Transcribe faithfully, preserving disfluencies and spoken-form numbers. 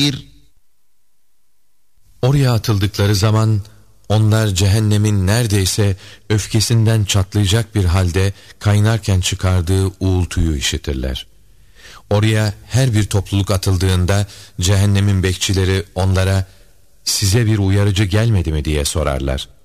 Oraya atıldıkları zaman onlar cehennemin neredeyse öfkesinden çatlayacak bir halde kaynarken çıkardığı uğultuyu işitirler. Oraya her bir topluluk atıldığında cehennemin bekçileri onlara "Size bir uyarıcı gelmedi mi?" diye sorarlar.